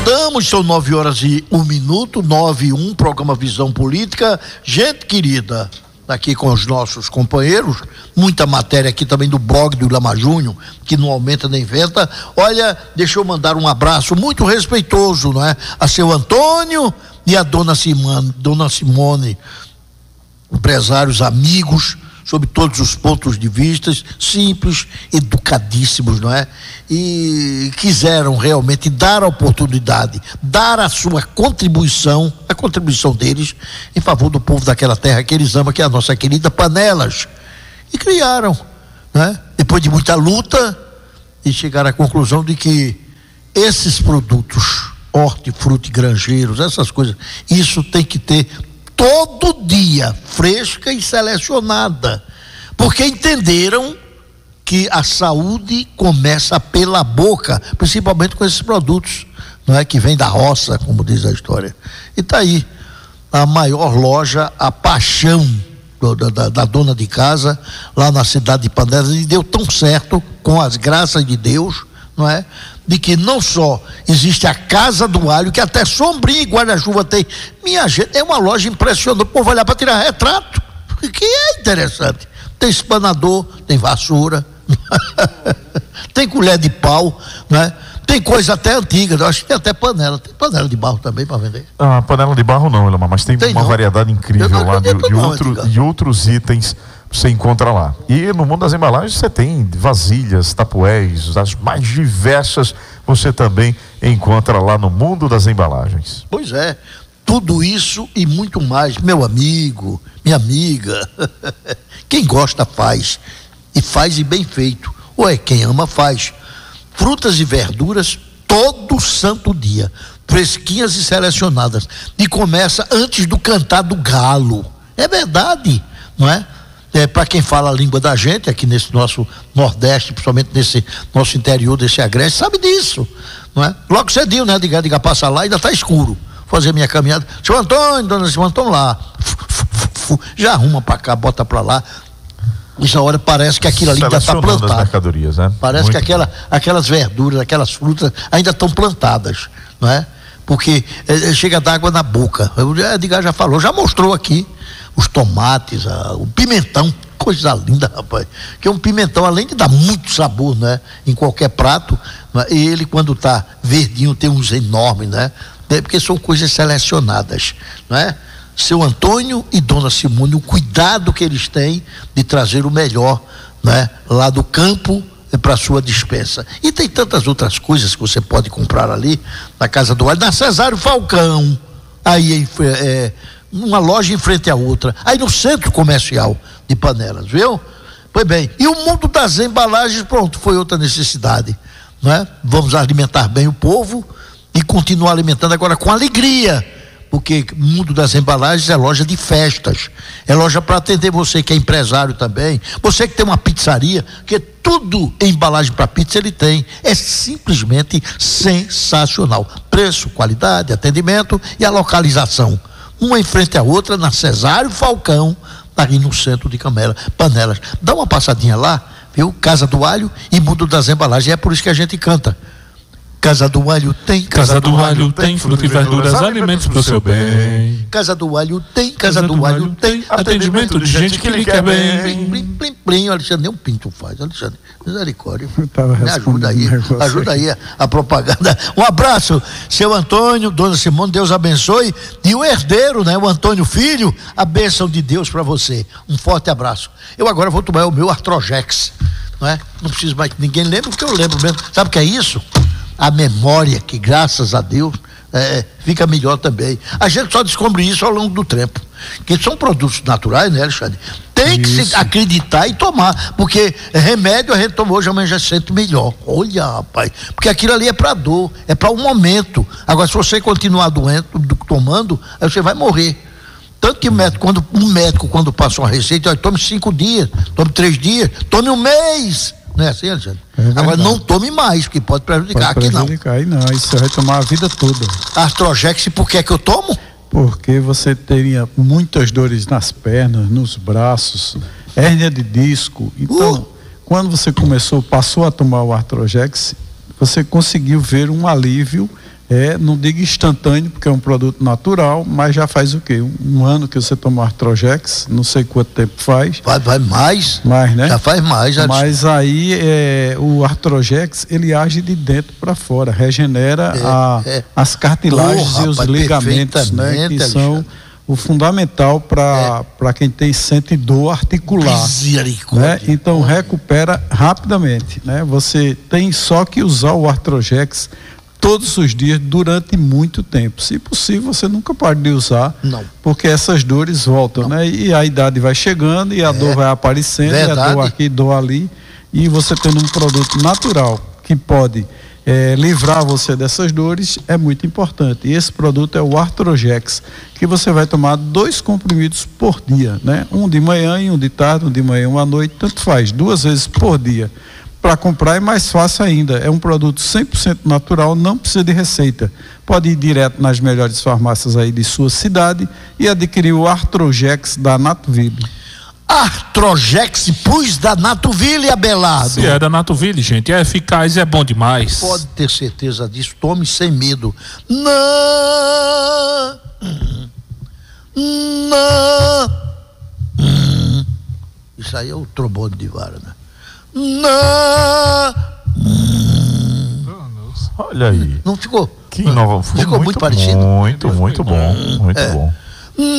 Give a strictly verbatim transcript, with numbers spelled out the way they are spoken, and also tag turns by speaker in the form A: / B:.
A: Voltamos, são nove horas e um minuto, nove e um, programa Visão Política. Gente querida, aqui com os nossos companheiros, muita matéria aqui também do blog do Lama Júnior, que não aumenta nem inventa. Olha, deixa eu mandar um abraço muito respeitoso, não é? A seu Antônio e a dona Simone, dona Simone, empresários, amigos, sob todos os pontos de vista, simples, educadíssimos, não é? E quiseram realmente dar a oportunidade, dar a sua contribuição, a contribuição deles em favor do povo daquela terra que eles amam, que é a nossa querida Panelas. E criaram, né? Depois de muita luta, e chegaram à conclusão de que esses produtos, hortifruti, granjeiros, essas coisas, isso tem que ter todo dia, fresca e selecionada, porque entenderam que a saúde começa pela boca, principalmente com esses produtos, não é, que vem da roça, como diz a história. E está aí a maior loja, a paixão do, da, da dona de casa, lá na cidade de Panelas, e deu tão certo, com as graças de Deus, não é? De que não só existe a Casa do Alho, que até sombrinha e guarda-chuva tem. Minha gente, é uma loja impressionante. O povo vai lá para tirar retrato, que é interessante. Tem espanador, tem vassoura, tem colher de pau, né? Tem coisa até antiga, eu acho que tem até panela. Tem panela de barro também para vender?
B: Ah, panela de barro não, Elamar, mas tem, tem uma não. variedade incrível lá de, de,
A: não,
B: outro, de outros itens você encontra lá. E no mundo das embalagens você tem vasilhas, tapuéis, as mais diversas você também encontra lá no mundo das embalagens.
A: Pois é, tudo isso e muito mais, meu amigo, minha amiga. Quem gosta faz, e faz e bem feito. Ou é quem ama faz. Frutas e verduras todo santo dia, fresquinhas e selecionadas. E começa antes do cantar do galo. É verdade, não é? É, para quem fala a língua da gente, aqui nesse nosso Nordeste, principalmente nesse nosso interior, desse Agreste, sabe disso, não é? Logo cedinho, né? Diga, diga, passa lá, ainda está escuro. Fazer minha caminhada. Seu Antônio, dona Simone, estão lá. Já arruma para cá, bota para lá. Essa hora parece que aquilo ali ainda está plantado.
B: As mercadorias, né?
A: Parece Muito que aquela, aquelas verduras, aquelas frutas ainda estão plantadas, não é? Porque é, chega d'água na boca. A Edgar já falou, já mostrou aqui. Os tomates, a, o pimentão, coisa linda, rapaz. Que é um pimentão, além de dar muito sabor, né? Em qualquer prato, né? E ele, quando está verdinho, tem uns enormes, né? É porque são coisas selecionadas, não é? Seu Antônio e dona Simone, o cuidado que eles têm de trazer o melhor, né? Lá do campo para sua dispensa. E tem tantas outras coisas que você pode comprar ali na Casa do Alho, na Cesário Falcão, aí é, é uma loja em frente à outra, aí no centro comercial de Panelas, viu? Pois bem, e o mundo das embalagens, pronto, foi outra necessidade, não é? Vamos alimentar bem o povo e continuar alimentando agora com alegria, porque o mundo das embalagens é loja de festas, é loja para atender você que é empresário também, você que tem uma pizzaria, que tudo em embalagem para pizza ele tem, é simplesmente sensacional, preço, qualidade, atendimento e a localização, uma em frente à outra, na Cesário Falcão, ali no centro de Camela, Panelas. Dá uma passadinha lá, viu? Casa do Alho e Mundo das Embalagens. É por isso que a gente canta. Casa do Alho tem,
C: Casa, casa do, do Alho tem, fruta e verduras, alimentos para o seu bem.
A: Casa do Alho tem, Casa, casa do, do Alho tem,
C: atendimento de gente que lhe quer bem.
A: Plim, plim, plim, plim. Alexandre, nem um pinto faz, Alexandre. Misericórdia. Me ajuda aí, ajuda aí a, a propaganda. Um abraço, seu Antônio, dona Simone, Deus abençoe. E o herdeiro, né, o Antônio Filho, a bênção de Deus para você. Um forte abraço. Eu agora vou tomar o meu Artrojex, não é? Não preciso mais que ninguém lembre, porque eu lembro mesmo. Sabe o que é isso? A memória, que graças a Deus é, fica melhor também. A gente só descobre isso ao longo do tempo, que são produtos naturais, né, Alexandre? Tem que se acreditar e tomar, porque remédio a gente tomou hoje, amanhã já se sente melhor. Olha, rapaz, porque aquilo ali é para dor, é para um momento. Agora, se você continuar doente, tomando, aí você vai morrer. Tanto que o médico, quando, um médico, quando passa uma receita, ó, tome cinco dias, tome três dias, tome um mês. Não é assim, Alexandre? É Agora não tome mais, porque pode prejudicar.
D: Pode
A: prejudicar.
D: Aqui não. Aí não, isso vai tomar a vida toda.
A: Artrojex, por que é que eu tomo?
D: Porque você teria muitas dores nas pernas, nos braços, hérnia de disco. Então, uh. quando você começou, passou a tomar o Artrojex, você conseguiu ver um alívio É, não digo instantâneo, porque é um produto natural, mas já faz o quê? Um, um ano que você toma Artrojex, não sei quanto tempo faz.
A: Vai, vai mais.
D: Mais, né?
A: Já faz mais. Já
D: mas aí é, o Artrojex, ele age de dentro para fora, regenera
A: é,
D: a,
A: é.
D: as cartilagens
A: Oh,
D: e os
A: rapaz,
D: ligamentos, né? Que são
A: Alexandre.
D: o fundamental para
A: É.
D: para quem tem sente dor articular.
A: Misericórdia.
D: Né? Então recupera rapidamente, né? Você tem só que usar o Artrojex todos os dias durante muito tempo. Se possível, você nunca pode de usar,
A: Não.
D: porque essas dores voltam,
A: Não.
D: né? E a idade vai chegando e a
A: É.
D: dor vai aparecendo,
A: Verdade.
D: e a dor aqui, dor ali, e você tendo um produto natural que pode é, livrar você dessas dores é muito importante. E esse produto é o Artrojex, que você vai tomar dois comprimidos por dia, né? Um de manhã e um de tarde, um de manhã e um à noite, tanto faz, duas vezes por dia. Para comprar é mais fácil ainda, é um produto cem por cento natural, não precisa de receita. Pode ir direto nas melhores farmácias aí de sua cidade e adquirir o Artrojex da Natoville.
A: Artrojex Plus da Natoville, Abelardo.
C: Se é da Natoville, gente, é eficaz e é bom demais.
A: Pode ter certeza disso, tome sem medo. Não, não. Isso aí é o trombone de vara, né? Não.
B: Olha aí.
A: Não ficou?
B: Que nova, ficou
A: Ficou muito
B: muito
A: parecido.
B: Muito, muito bom. Muito
A: É.
B: bom.